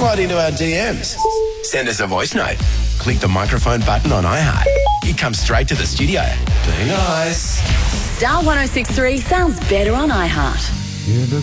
slide into our DMs. Send us a voice note. Click the microphone button on iHeart. It comes straight to the studio. Be nice. Star 106.3 sounds better on iHeart. Hear the